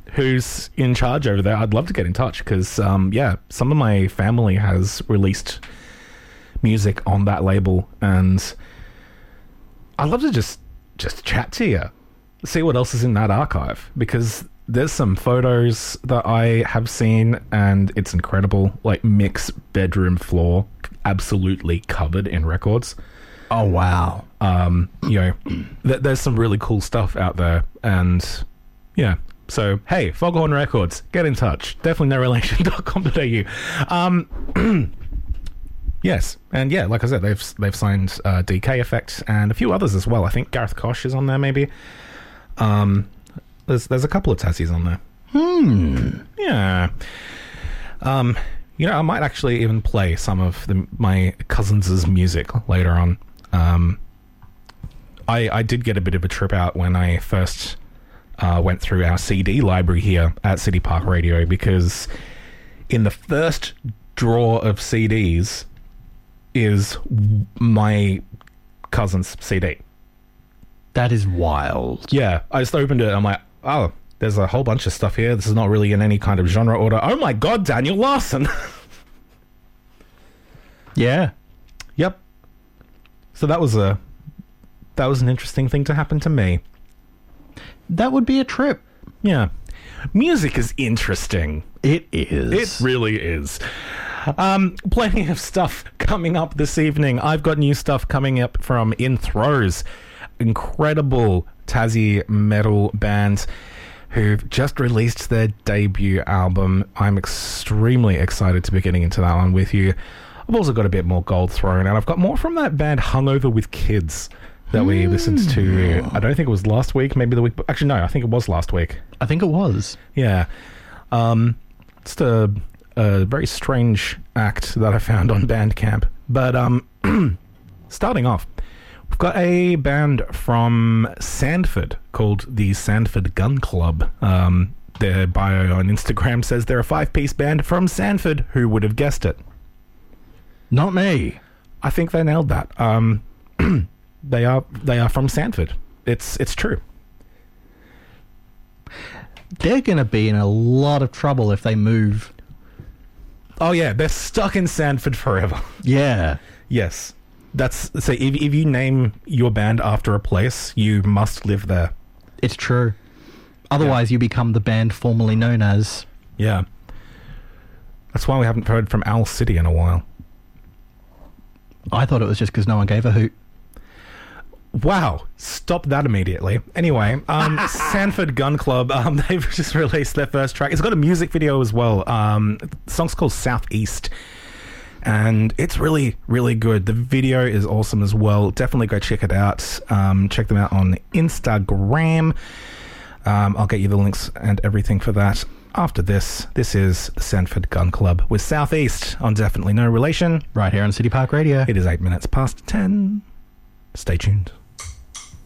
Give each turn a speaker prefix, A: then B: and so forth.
A: who's in charge over there, I'd love to get in touch because, some of my family has released music on that label, and I'd love to just chat to you, see what else is in that archive, because there's some photos that I have seen, and it's incredible. Like Mick's bedroom floor, absolutely covered in records.
B: Oh, wow.
A: There's some really cool stuff out there, and yeah. So, hey, Foghorn Records, get in touch. Definitely norelation.com.au. Yes, and yeah, like I said, they've signed DK Effect and a few others as well. I think Gareth Koch is on there, maybe. There's a couple of Tassies on there. Yeah. I might actually even play some of my cousins' music later on. I did get a bit of a trip out when I first went through our CD library here at City Park Radio, because in the first drawer of CDs is my cousin's CD.
B: That is wild.
A: Yeah, I just opened it and I'm like, oh, there's a whole bunch of stuff here. This is not really in any kind of genre order. Oh my god, Daniel Larson.
B: Yeah.
A: Yep. So that was an interesting thing to happen to me.
B: That would be a trip.
A: Yeah. Music is interesting.
B: It is.
A: It really is. Plenty of stuff coming up this evening. I've got new stuff coming up from In Throws, incredible Tassie metal band who've just released their debut album. I'm extremely excited to be getting into that one with you. I've also got a bit more Gold Throne, and I've got more from that band Hungover with Kids that we listened to. I don't think it was last week, maybe the week... Actually, no, I think it was last week.
B: I think it was.
A: Yeah. Just a very strange act that I found on Bandcamp. But starting off, we've got a band from Sandford called the Sandford Gun Club. Their bio on Instagram says they're a 5-piece band from Sandford. Who would have guessed it?
B: Not me.
A: I think they nailed that. They are from Sandford. It's true.
B: They're going to be in a lot of trouble if they move.
A: Oh yeah, they're stuck in Sandford forever.
B: Yeah.
A: Yes. So if you name your band after a place, you must live there.
B: It's true. Otherwise, you become the band formerly known as...
A: Yeah. That's why we haven't heard from Owl City in a while.
B: I thought it was just because no one gave a hoot.
A: Wow. Stop that immediately. Anyway, Sandford Gun Club, they've just released their first track. It's got a music video as well. The song's called Southeast. And it's really, really good. The video is awesome as well. Definitely go check it out. Check them out on Instagram. I'll get you the links and everything for that after this. This is Sandford Gun Club with Southeast on Definitely No Relation.
B: Right here on City Park Radio.
A: It is 8 minutes past 10. Stay tuned.